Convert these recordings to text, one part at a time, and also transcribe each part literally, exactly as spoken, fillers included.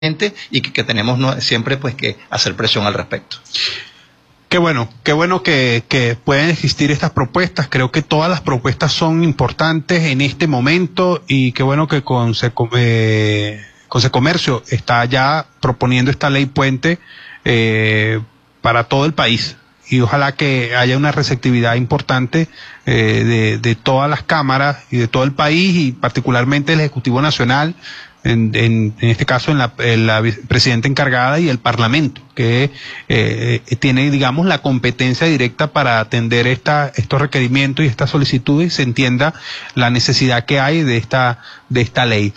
y que, que tenemos no, siempre pues que hacer presión al respecto. Qué bueno, qué bueno que, que pueden existir estas propuestas. Creo que todas las propuestas son importantes en este momento y qué bueno que con eh, Concecomercio está ya proponiendo esta ley puente eh, para todo el país. Y ojalá que haya una receptividad importante eh, de, de todas las cámaras y de todo el país y particularmente el Ejecutivo Nacional, en, en, en este caso en la, en la presidenta encargada y el Parlamento, que eh, tiene, digamos, la competencia directa para atender esta, estos requerimientos y estas solicitudes y se entienda la necesidad que hay de esta, de esta ley.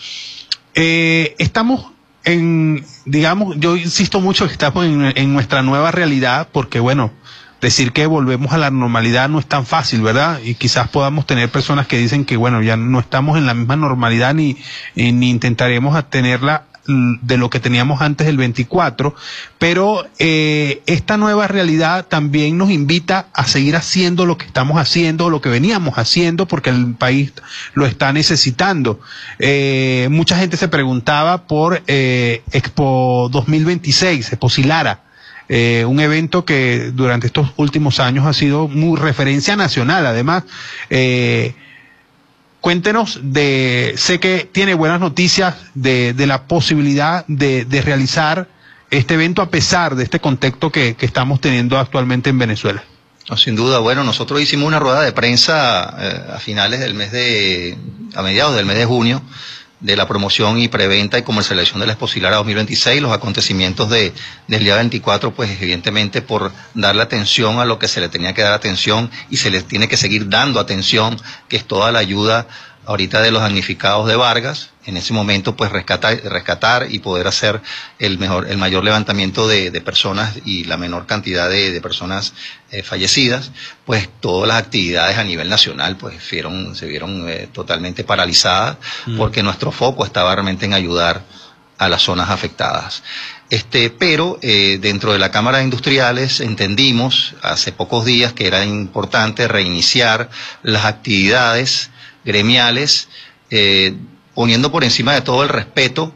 Eh, estamos en, digamos, yo insisto mucho que estamos en, en nuestra nueva realidad porque, bueno, decir que volvemos a la normalidad no es tan fácil, ¿verdad? Y quizás podamos tener personas que dicen que, bueno, ya no estamos en la misma normalidad ni, ni intentaremos tenerla de lo que teníamos antes del veinticuatro, pero eh, esta nueva realidad también nos invita a seguir haciendo lo que estamos haciendo, lo que veníamos haciendo, porque el país lo está necesitando. Eh, mucha gente se preguntaba por eh, Expo dos mil veintiséis, Expo Silara. Eh, un evento que durante estos últimos años ha sido muy referencia nacional. Además, eh, cuéntenos de, sé que tiene buenas noticias de, de la posibilidad de, de realizar este evento a pesar de este contexto que, que estamos teniendo actualmente en Venezuela. No, sin duda, bueno, nosotros hicimos una rueda de prensa eh, a finales del mes de, a mediados del mes de junio, de la promoción y preventa y comercialización de la Expo Silara dos mil veintiséis, los acontecimientos de, del día veinticuatro, pues evidentemente por darle atención a lo que se le tenía que dar atención y se les tiene que seguir dando atención, que es toda la ayuda ahorita de los damnificados de Vargas, en ese momento pues rescatar, rescatar y poder hacer el mejor, el mayor levantamiento de, de personas y la menor cantidad de, de personas eh, fallecidas, pues todas las actividades a nivel nacional pues vieron, se vieron eh, totalmente paralizadas mm. porque nuestro foco estaba realmente en ayudar a las zonas afectadas. Este, pero eh, dentro de la Cámara de Industriales entendimos hace pocos días que era importante reiniciar las actividades gremiales, eh, poniendo por encima de todo el respeto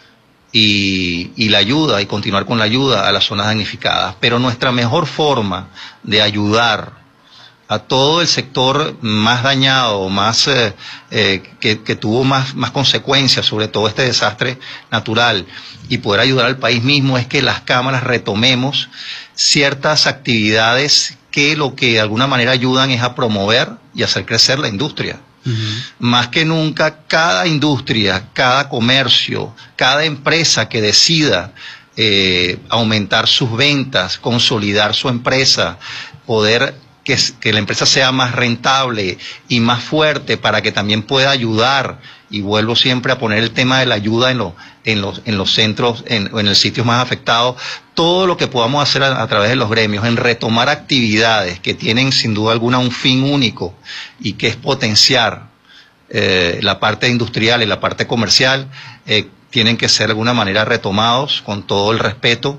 y, y la ayuda, y continuar con la ayuda a las zonas damnificadas. Pero nuestra mejor forma de ayudar a todo el sector más dañado, más eh, eh, que, que tuvo más, más consecuencias sobre todo este desastre natural, y poder ayudar al país mismo, es que las cámaras retomemos ciertas actividades que lo que de alguna manera ayudan es a promover y hacer crecer la industria. Uh-huh. Más que nunca, cada industria, cada comercio, cada empresa que decida eh, aumentar sus ventas, consolidar su empresa, poder que, que la empresa sea más rentable y más fuerte para que también pueda ayudar, y vuelvo siempre a poner el tema de la ayuda en, lo, en, los, en los centros, en, en los sitios más afectados, todo lo que podamos hacer a, a través de los gremios, en retomar actividades que tienen sin duda alguna un fin único y que es potenciar eh, la parte industrial y la parte comercial, eh, tienen que ser de alguna manera retomados con todo el respeto,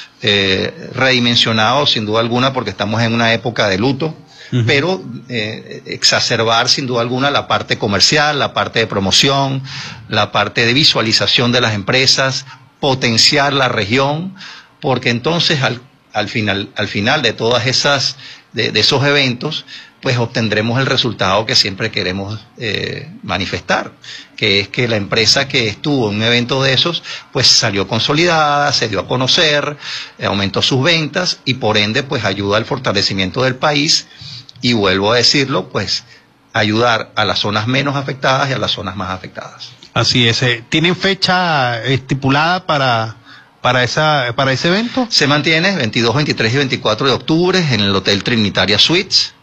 eh, redimensionados sin duda alguna porque estamos en una época de luto. Uh-huh. Pero eh, exacerbar sin duda alguna la parte comercial, la parte de promoción, la parte de visualización de las empresas, potenciar la región, porque entonces al, al final, al final de todas esas, de, de esos eventos, pues obtendremos el resultado que siempre queremos eh, manifestar, que es que la empresa que estuvo en un evento de esos, pues salió consolidada, se dio a conocer, eh, aumentó sus ventas y por ende pues ayuda al fortalecimiento del país. Y vuelvo a decirlo, pues ayudar a las zonas menos afectadas y a las zonas más afectadas. Así es. ¿Tienen fecha estipulada para, para, esa, para ese evento? Se mantiene veintidós, veintitrés y veinticuatro de octubre en el Hotel Trinitaria Suites.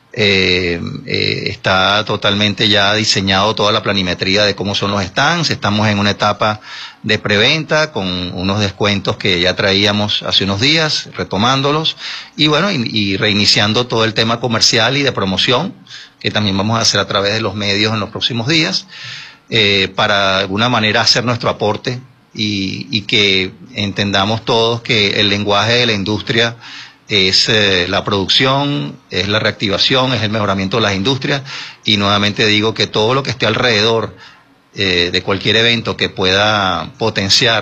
Eh, eh, está totalmente ya diseñado toda la planimetría de cómo son los stands. Estamos en una etapa de preventa con unos descuentos que ya traíamos hace unos días, retomándolos y bueno, y, y reiniciando todo el tema comercial y de promoción que también vamos a hacer a través de los medios en los próximos días, eh, para de alguna manera hacer nuestro aporte y, y que entendamos todos que el lenguaje de la industria es eh, la producción, es la reactivación, es el mejoramiento de las industrias, y nuevamente digo que todo lo que esté alrededor eh, de cualquier evento que pueda potenciar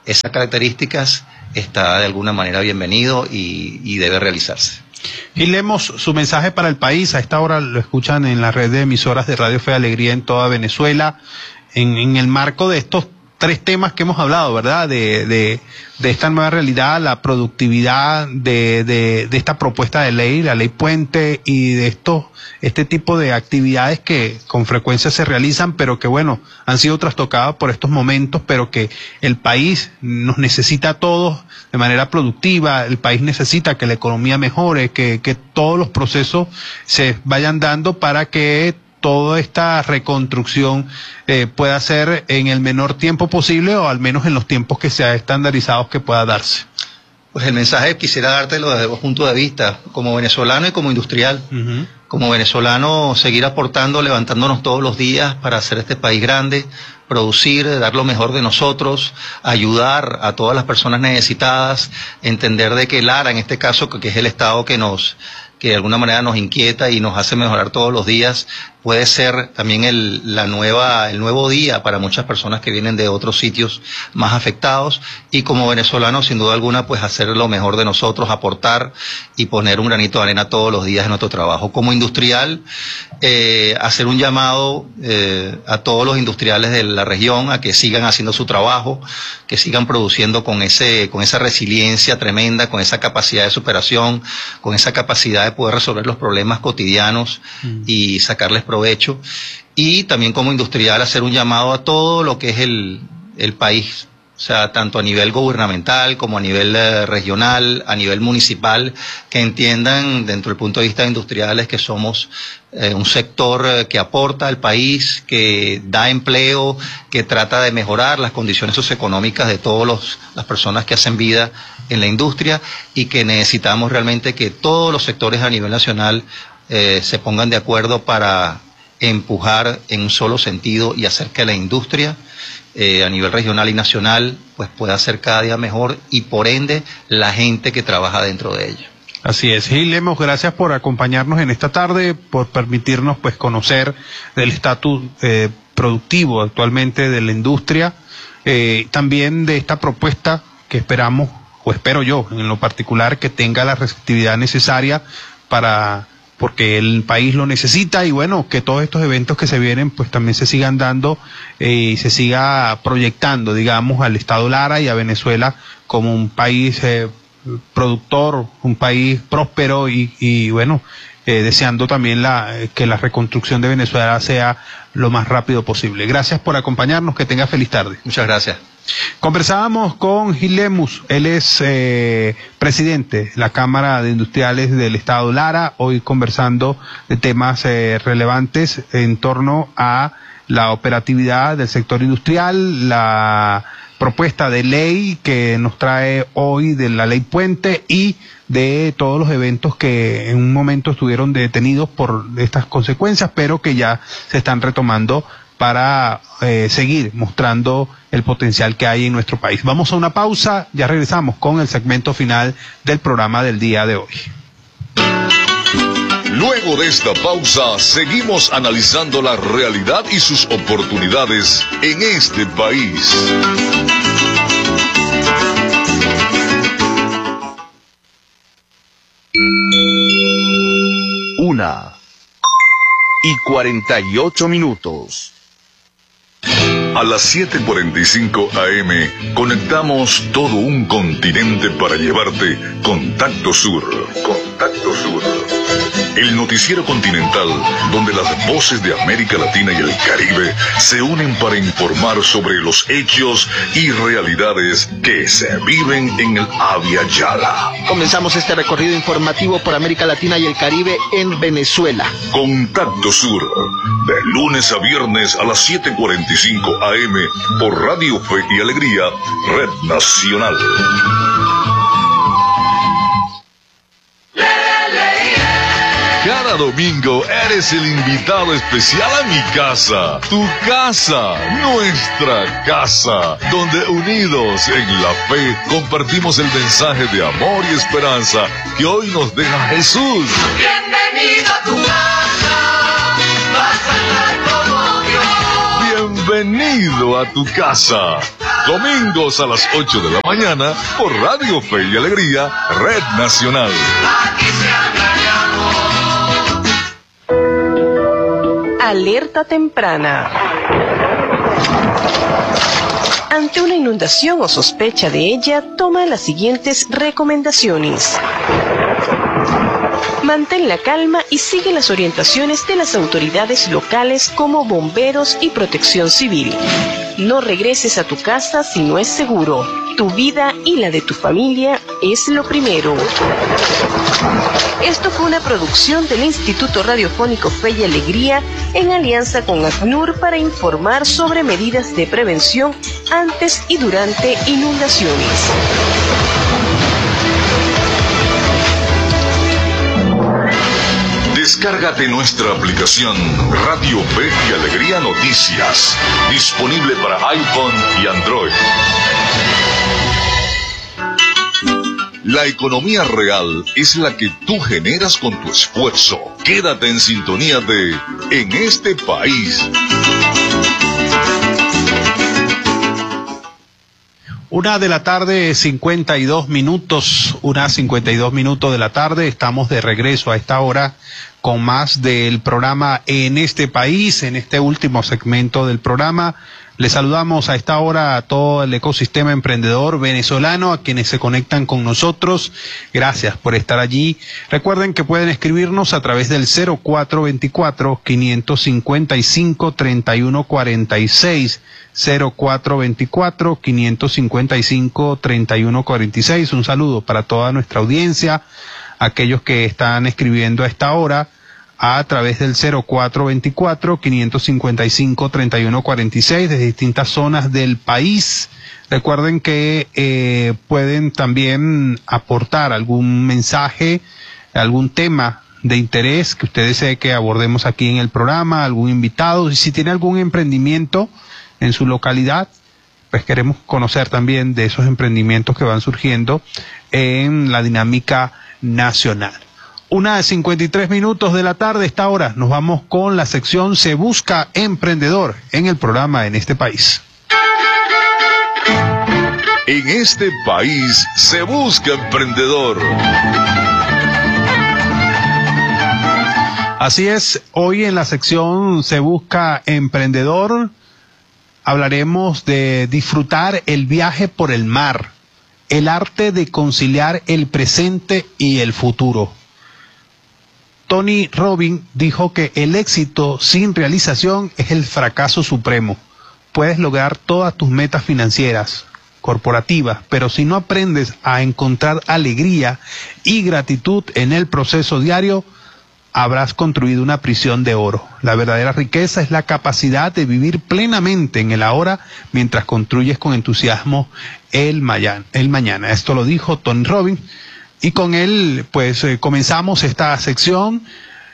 esas características, está de alguna manera bienvenido y, y debe realizarse. Y leemos su mensaje para el país. A esta hora lo escuchan en la red de emisoras de Radio Fe y Alegría en toda Venezuela, en, en el marco de estos tres temas que hemos hablado, ¿verdad? De, de, de esta nueva realidad, la productividad de, de, de esta propuesta de ley, la ley puente, y de estos, este tipo de actividades que con frecuencia se realizan, pero que bueno, han sido trastocadas por estos momentos, pero que el país nos necesita a todos de manera productiva, el país necesita que la economía mejore, que, que todos los procesos se vayan dando para que toda esta reconstrucción eh, pueda ser en el menor tiempo posible, o al menos en los tiempos que sea estandarizados que pueda darse. Pues el mensaje quisiera dártelo desde dos puntos de vista, como venezolano y como industrial. Uh-huh. Como venezolano, seguir aportando, levantándonos todos los días para hacer este país grande, producir, dar lo mejor de nosotros, ayudar a todas las personas necesitadas, entender de que Lara, en este caso, que es el Estado que nos que de alguna manera nos inquieta y nos hace mejorar todos los días, puede ser también el, la nueva, el nuevo día para muchas personas que vienen de otros sitios más afectados, y como venezolanos, sin duda alguna, pues hacer lo mejor de nosotros, aportar y poner un granito de arena todos los días en nuestro trabajo. Como industrial, eh, hacer un llamado eh, a todos los industriales de la región a que sigan haciendo su trabajo, que sigan produciendo con ese, con esa resiliencia tremenda, con esa capacidad de superación, con esa capacidad de poder resolver los problemas cotidianos mm. y sacarles provecho. Y también como industrial hacer un llamado a todo lo que es el, el país, o sea, tanto a nivel gubernamental como a nivel eh, regional, a nivel municipal, que entiendan dentro del punto de vista industrial es que somos eh, un sector eh, que aporta al país, que da empleo, que trata de mejorar las condiciones socioeconómicas de todas las personas que hacen vida en la industria, y que necesitamos realmente que todos los sectores a nivel nacional eh, se pongan de acuerdo para empujar en un solo sentido y hacer que la industria eh, a nivel regional y nacional pues pueda ser cada día mejor, y por ende la gente que trabaja dentro de ella. Así es. Gil Lemos, gracias por acompañarnos en esta tarde, por permitirnos pues conocer del estatus eh, productivo actualmente de la industria, eh, también de esta propuesta que esperamos, o espero yo en lo particular, que tenga la receptividad necesaria para, porque el país lo necesita, y bueno, que todos estos eventos que se vienen pues también se sigan dando eh, y se siga proyectando, digamos, al Estado Lara y a Venezuela como un país eh, productor, un país próspero, y, y bueno, eh, deseando también la, que la reconstrucción de Venezuela sea lo más rápido posible. Gracias por acompañarnos, que tenga feliz tarde. Muchas gracias. Conversábamos con Gil Lemos, él es eh, presidente de la Cámara de Industriales del Estado Lara, hoy conversando de temas eh, relevantes en torno a la operatividad del sector industrial, la propuesta de ley que nos trae hoy de la ley puente, y de todos los eventos que en un momento estuvieron detenidos por estas consecuencias, pero que ya se están retomando para eh, seguir mostrando el potencial que hay en nuestro país. Vamos a una pausa, ya regresamos con el segmento final del programa del día de hoy. Luego de esta pausa, seguimos analizando la realidad y sus oportunidades en este país. Una y cuarenta y ocho minutos. A las siete cuarenta y cinco A M conectamos todo un continente para llevarte Contacto Sur. Contacto Sur. El noticiero continental donde las voces de América Latina y el Caribe se unen para informar sobre los hechos y realidades que se viven en el Abya Yala. Comenzamos este recorrido informativo por América Latina y el Caribe en Venezuela. Contacto Sur, de lunes a viernes a las siete cuarenta y cinco A M por Radio Fe y Alegría, Red Nacional. Cada domingo eres el invitado especial a mi casa, tu casa, nuestra casa, donde unidos en la fe compartimos el mensaje de amor y esperanza que hoy nos deja Jesús. Bienvenido a tu casa, vas a estar como Dios. Bienvenido a tu casa. Domingos a las ocho de la mañana por Radio Fe y Alegría, Red Nacional. Aquí se habla de amor. Alerta temprana. Ante una inundación o sospecha de ella, toma las siguientes recomendaciones. Mantén la calma y sigue las orientaciones de las autoridades locales como bomberos y protección civil. No regreses a tu casa si no es seguro. Tu vida y la de tu familia es lo primero. Esto fue una producción del Instituto Radiofónico Fe y Alegría en alianza con ACNUR para informar sobre medidas de prevención antes y durante inundaciones. Descárgate nuestra aplicación Radio Fe y Alegría Noticias, disponible para iPhone y Android. La economía real es la que tú generas con tu esfuerzo. Quédate en sintonía de En este país. Una de la tarde, cincuenta y dos minutos, una cincuenta y dos minutos de la tarde, estamos de regreso a esta hora con más del programa En este país, en este último segmento del programa. Les saludamos a esta hora a todo el ecosistema emprendedor venezolano, a quienes se conectan con nosotros. Gracias por estar allí. Recuerden que pueden escribirnos a través del cero cuatro veinticuatro, quinientos cincuenta y cinco, treinta y uno cuarenta y seis, cero cuatro veinticuatro, quinientos cincuenta y cinco, treinta y uno cuarenta y seis. Un saludo para toda nuestra audiencia, aquellos que están escribiendo a esta hora a través del cero cuatro veinticuatro, quinientos cincuenta y cinco, treinta y uno cuarenta y seis de distintas zonas del país. Recuerden que eh, pueden también aportar algún mensaje, algún tema de interés que ustedes deseen que abordemos aquí en el programa, algún invitado, y si tiene algún emprendimiento en su localidad, pues queremos conocer también de esos emprendimientos que van surgiendo en la dinámica nacional. Una de cincuenta y tres minutos de la tarde, esta hora nos vamos con la sección Se Busca Emprendedor en el programa En este país. En este país se busca emprendedor. Así es, hoy en la sección Se Busca Emprendedor hablaremos de disfrutar el viaje por el mar, el arte de conciliar el presente y el futuro. Tony Robbins dijo que el éxito sin realización es el fracaso supremo. Puedes lograr todas tus metas financieras, corporativas, pero si no aprendes a encontrar alegría y gratitud en el proceso diario, habrás construido una prisión de oro. La verdadera riqueza es la capacidad de vivir plenamente en el ahora mientras construyes con entusiasmo el mañana. El mañana. Esto lo dijo Tony Robbins. Y con él, pues, eh, comenzamos esta sección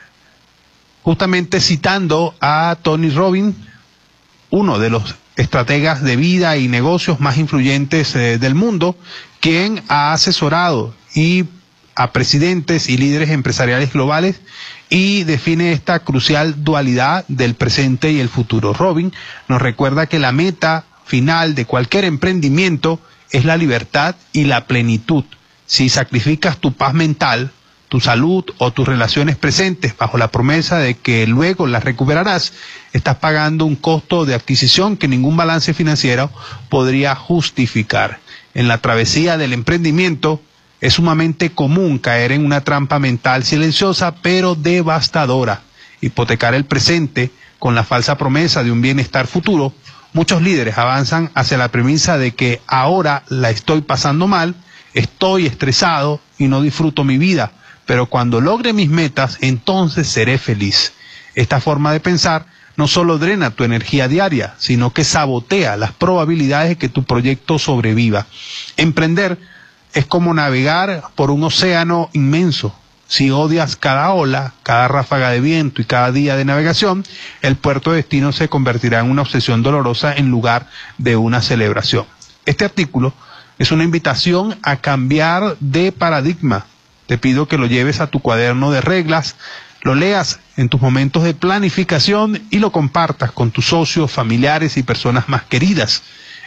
justamente citando a Tony Robbins, uno de los estrategas de vida y negocios más influyentes eh, del mundo, quien ha asesorado y a presidentes y líderes empresariales globales y define esta crucial dualidad del presente y el futuro. Robbins nos recuerda que la meta final de cualquier emprendimiento es la libertad y la plenitud. Si sacrificas tu paz mental, tu salud o tus relaciones presentes bajo la promesa de que luego las recuperarás, estás pagando un costo de adquisición que ningún balance financiero podría justificar. En la travesía del emprendimiento es sumamente común caer en una trampa mental silenciosa pero devastadora. Hipotecar el presente con la falsa promesa de un bienestar futuro. Muchos líderes avanzan hacia la premisa de que ahora la estoy pasando mal, estoy estresado y no disfruto mi vida, pero cuando logre mis metas, entonces seré feliz. Esta forma de pensar no solo drena tu energía diaria, sino que sabotea las probabilidades de que tu proyecto sobreviva. Emprender es como navegar por un océano inmenso. Si odias cada ola, cada ráfaga de viento y cada día de navegación, el puerto de destino se convertirá en una obsesión dolorosa en lugar de una celebración. Este artículo es una invitación a cambiar de paradigma. Te pido que lo lleves a tu cuaderno de reglas, lo leas en tus momentos de planificación y lo compartas con tus socios, familiares y personas más queridas.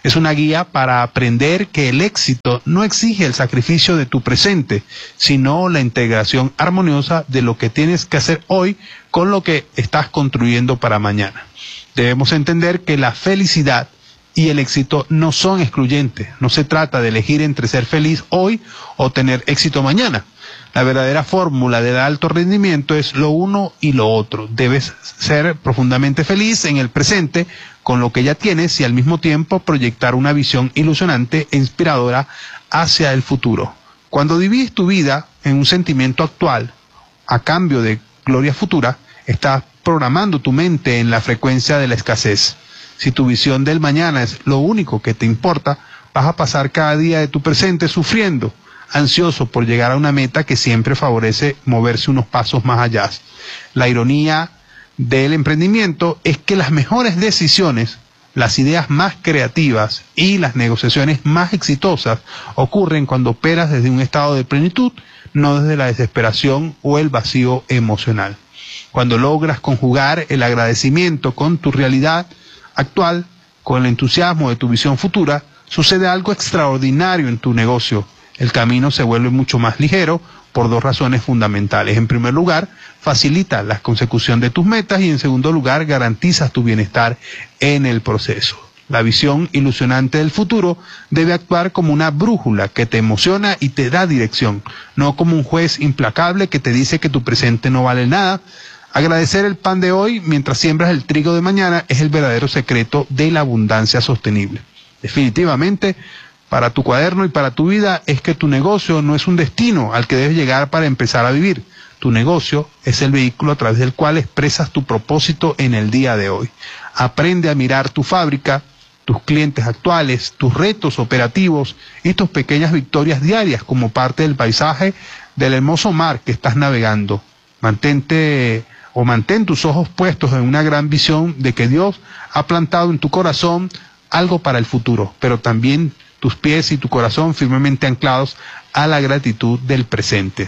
Es una guía para aprender que el éxito no exige el sacrificio de tu presente, sino la integración armoniosa de lo que tienes que hacer hoy con lo que estás construyendo para mañana. Debemos entender que la felicidad y el éxito no son excluyentes. No se trata de elegir entre ser feliz hoy o tener éxito mañana. La verdadera fórmula del alto rendimiento es lo uno y lo otro. Debes ser profundamente feliz en el presente con lo que ya tienes y al mismo tiempo proyectar una visión ilusionante e inspiradora hacia el futuro. Cuando divides tu vida en un sentimiento actual a cambio de gloria futura, estás programando tu mente en la frecuencia de la escasez. Si tu visión del mañana es lo único que te importa, vas a pasar cada día de tu presente sufriendo, ansioso por llegar a una meta que siempre favorece moverse unos pasos más allá. La ironía del emprendimiento es que las mejores decisiones, las ideas más creativas y las negociaciones más exitosas ocurren cuando operas desde un estado de plenitud, no desde la desesperación o el vacío emocional. Cuando logras conjugar el agradecimiento con tu realidad actual, con el entusiasmo de tu visión futura, sucede algo extraordinario en tu negocio. El camino se vuelve mucho más ligero por dos razones fundamentales. En primer lugar, facilita la consecución de tus metas y en segundo lugar, garantizas tu bienestar en el proceso. La visión ilusionante del futuro debe actuar como una brújula que te emociona y te da dirección, no como un juez implacable que te dice que tu presente no vale nada. Agradecer el pan de hoy mientras siembras el trigo de mañana es el verdadero secreto de la abundancia sostenible. Definitivamente, para tu cuaderno y para tu vida es que tu negocio no es un destino al que debes llegar para empezar a vivir. Tu negocio es el vehículo a través del cual expresas tu propósito en el día de hoy. Aprende a mirar tu fábrica, tus clientes actuales, tus retos operativos y tus pequeñas victorias diarias como parte del paisaje del hermoso mar que estás navegando. Mantente o mantén tus ojos puestos en una gran visión de que Dios ha plantado en tu corazón algo para el futuro, pero también tus pies y tu corazón firmemente anclados a la gratitud del presente.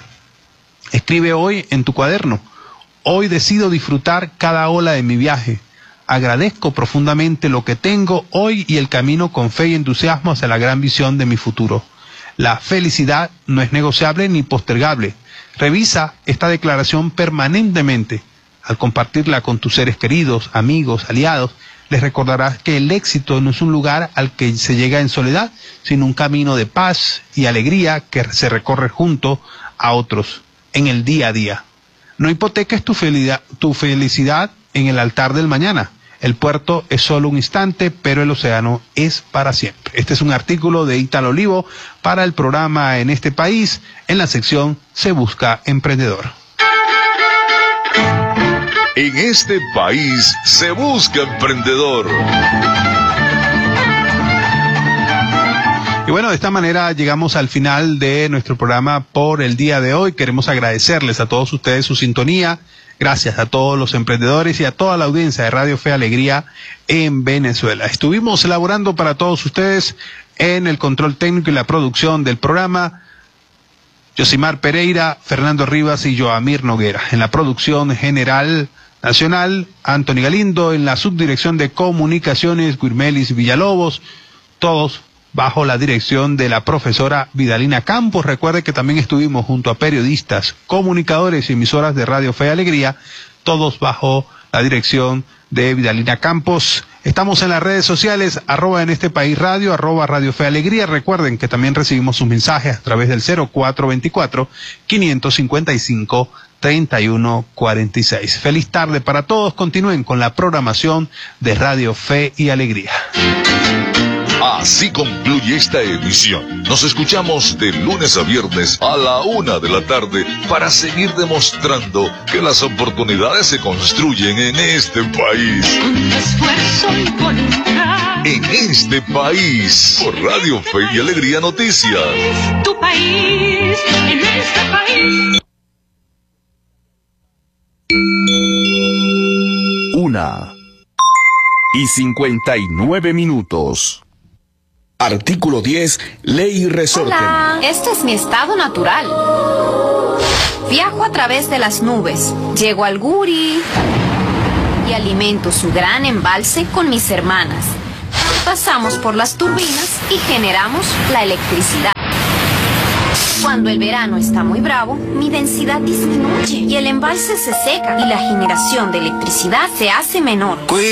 Escribe hoy en tu cuaderno: hoy decido disfrutar cada ola de mi viaje. Agradezco profundamente lo que tengo hoy y el camino con fe y entusiasmo hacia la gran visión de mi futuro. La felicidad no es negociable ni postergable. Revisa esta declaración permanentemente. Al compartirla con tus seres queridos, amigos, aliados, les recordarás que el éxito no es un lugar al que se llega en soledad, sino un camino de paz y alegría que se recorre junto a otros en el día a día. No hipoteques tu felicidad, tu felicidad en el altar del mañana. El puerto es solo un instante, pero el océano es para siempre. Este es un artículo de Ítalo Olivo para el programa En este país, en la sección Se Busca Emprendedor. En este país se busca emprendedor. Y bueno, de esta manera llegamos al final de nuestro programa por el día de hoy. Queremos agradecerles a todos ustedes su sintonía. Gracias a todos los emprendedores y a toda la audiencia de Radio Fe y Alegría en Venezuela. Estuvimos elaborando para todos ustedes en el control técnico y la producción del programa Yosimar Pereira, Fernando Rivas y Joamir Noguera. En la producción general nacional, Anthony Galindo. En la subdirección de comunicaciones, Guirmelis Villalobos. Todos bajo la dirección de la profesora Vidalina Campos. Recuerde que también estuvimos junto a periodistas, comunicadores y emisoras de Radio Fe y Alegría, todos bajo la dirección de Vidalina Campos. Estamos en las redes sociales, arroba en este país radio, arroba Radio Fe y Alegría. Recuerden que también recibimos sus mensajes a través del cero cuatro veinticuatro, quinientos cincuenta y cinco, treinta y uno cuarenta y seis. Feliz tarde para todos. Continúen con la programación de Radio Fe y Alegría. Así concluye esta edición. Nos escuchamos de lunes a viernes a la una de la tarde para seguir demostrando que las oportunidades se construyen en este país. Con esfuerzo y voluntad. En este país, por Radio Fe y Alegría Noticias. Tu país, en este país. Una y cincuenta y nueve minutos. Artículo diez, Ley Resorte. Hola, este es mi estado natural. Viajo a través de las nubes, llego al Guri y alimento su gran embalse con mis hermanas. pasamos por las turbinas y generamos la electricidad. Cuando el verano está muy bravo, mi densidad disminuye y el embalse se seca y la generación de electricidad se hace menor.